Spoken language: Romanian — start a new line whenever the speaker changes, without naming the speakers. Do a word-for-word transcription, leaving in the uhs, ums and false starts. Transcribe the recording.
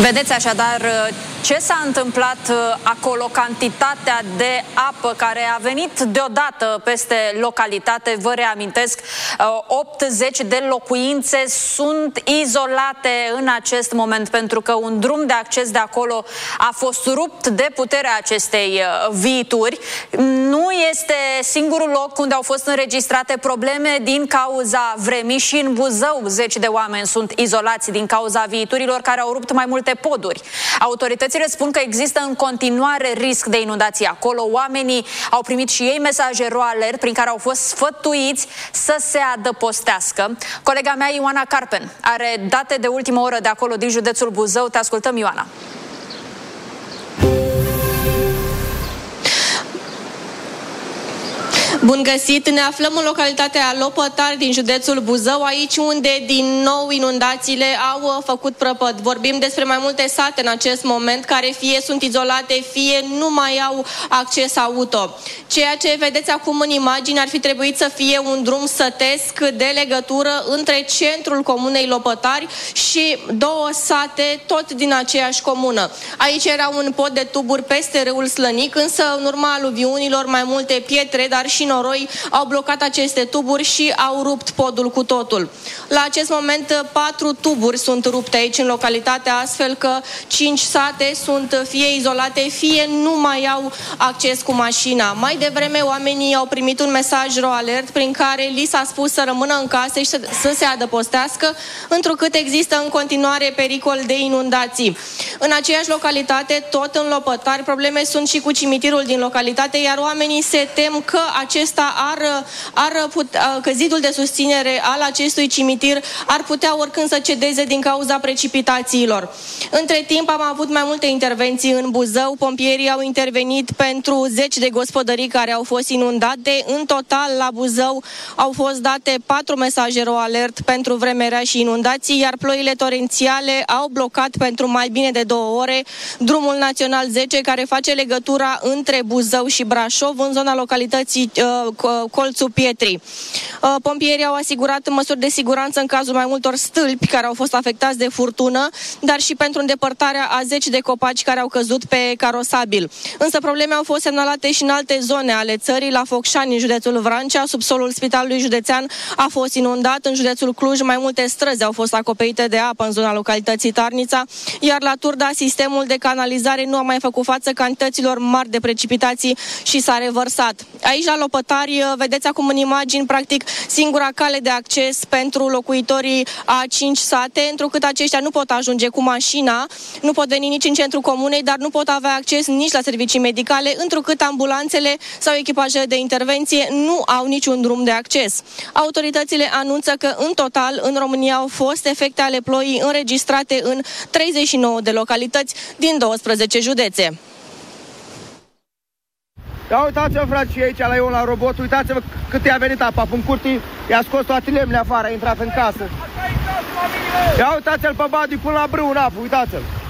Vedeți așadar ce s-a întâmplat acolo, cantitatea de apă care a venit deodată peste localitate. Vă reamintesc, optzeci de locuințe sunt izolate în acest moment pentru că un drum de acces de acolo a fost rupt de puterea acestei viituri. Nu este singurul loc unde au fost înregistrate probleme din cauza vremii. Și în Buzău zeci de oameni sunt izolați din cauza viiturilor care au rupt mai multe poduri. Autoritățile spun că există în continuare risc de inundații acolo. Oamenii au primit și ei mesaje ro-alert prin care au fost sfătuiți să se adăpostească. Colega mea, Ioana Carpen, are date de ultimă oră de acolo, din județul Buzău. Te ascultăm, Ioana.
Bun găsit! Ne aflăm în localitatea Lopătari din județul Buzău, aici unde din nou inundațiile au făcut prăpăd. Vorbim despre mai multe sate în acest moment care fie sunt izolate, fie nu mai au acces auto. Ceea ce vedeți acum în imagini ar fi trebuit să fie un drum sătesc de legătură între centrul comunei Lopătari și două sate tot din aceeași comună. Aici era un pod de tuburi peste râul Slănic, însă în urma aluviunilor mai multe pietre, dar și noroi au blocat aceste tuburi și au rupt podul cu totul. La acest moment, patru tuburi sunt rupte aici în localitate, astfel că cinci sate sunt fie izolate, fie nu mai au acces cu mașina. Mai devreme, oamenii au primit un mesaj ro-alert prin care li s-a spus să rămână în casă și să, să se adăpostească, întrucât există în continuare pericol de inundații. În aceeași localitate, tot în Lopătari, probleme sunt și cu cimitirul din localitate, iar oamenii se tem că acesta ar, ar putea, că zidul de susținere al acestui cimitir ar putea oricând să cedeze din cauza precipitațiilor. Între timp am avut mai multe intervenții în Buzău. Pompierii au intervenit pentru zeci de gospodării care au fost inundate. În total, la Buzău au fost date patru mesaje ro-alert pentru vreme rea și inundații, iar ploile torențiale au blocat pentru mai bine de două ore drumul național zece, care face legătura între Buzău și Brașov, în zona localității Colțul Pietrii. Pompierii au asigurat măsuri de siguranță în cazul mai multor stâlpi care au fost afectați de furtună, dar și pentru îndepărtarea a zeci de copaci care au căzut pe carosabil. Însă probleme au fost semnalate și în alte zone ale țării. La Focșani, în județul Vrancea, subsolul Spitalului Județean a fost inundat. În județul Cluj, mai multe străzi au fost acoperite de apă în zona localității Tarnița, iar la Turda, sistemul de canalizare nu a mai făcut față cantităților mari de precipitații și s-a revărsat. Aici, la Lopătari, vedeți acum în imagini, practic, singura cale de acces pentru locuitorii a cinci sate, întrucât aceștia nu pot ajunge cu mașina, nu pot veni nici în centrul comunei, dar nu pot avea acces nici la servicii medicale, întrucât ambulanțele sau echipajele de intervenție nu au niciun drum de acces. Autoritățile anunță că, în total, în România au fost efecte ale ploii înregistrate în treizeci și nouă de localități din douăsprezece județe.
Ia uitați-vă, frate, și aici la eu la robot, uitați-vă cât i-a venit apa în curtii, i-a scos toate lemnele afară, a intrat în casă. Ia uitați-l pe Badi până la brâu în apă, uitați-l.